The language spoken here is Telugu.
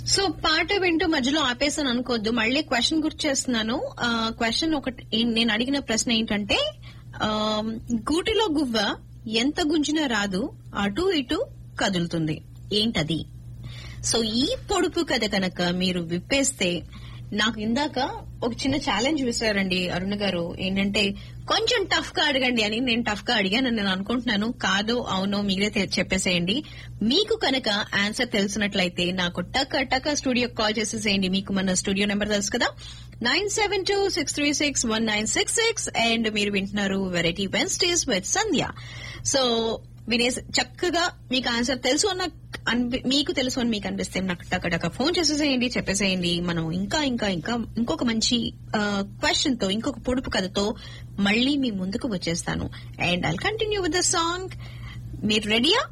సో పాట వింటూ మధ్యలో ఆపేసాను అనుకోవద్దు, మళ్ళీ క్వశ్చన్ గుర్తు చేస్తున్నాను. క్వశ్చన్ ఒకటి, నేను అడిగిన ప్రశ్న ఏంటంటే గూటిలో గువ్వ ఎంత గుంజినా రాదు, అటు ఇటు కదులుతుంది, ఏంటది? సో ఈ పొడుపు కథ కనుక మీరు విప్పేస్తే, నాకు ఇందాక ఒక చిన్న ఛాలెంజ్ విసిరారండి అరుణ్ గారు, ఏంటంటే కొంచెం టఫ్ గా అడగండి అని. నేను టఫ్ గా అడిగాను నేను అనుకుంటున్నాను. కాదో అవునో మీరే చెప్పేసేయండి. మీకు కనుక ఆన్సర్ తెలిసినట్లయితే నాకు టక స్టూడియో కాల్ చేసేసేయండి. మీకు మన స్టూడియో నెంబర్ తెలుసు కదా, 972-636-1966. అండ్ మీరు వింటున్నారు variety Wednesdays with Sandhya. So చక్కగా మీకు ఆన్సర్ తెలుసు అన్న మీకు తెలుసు అని మీకు అనిపిస్తే నాకు టక ఫోన్ చేసేసేయండి, చెప్పేసేయండి. మనం ఇంకొక మంచి క్వశ్చన్ తో, ఇంకొక పొడుపు కథతో మళ్ళీ మీ ముందుకు వచ్చేస్తాను. And I'll continue with the song. మీరు రెడీయా?